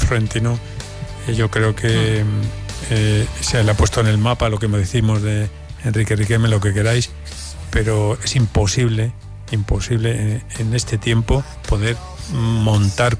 Florentino, yo creo que se le ha puesto en el mapa lo que decimos de Enrique Riquelme, lo que queráis, pero es imposible en este tiempo poder montar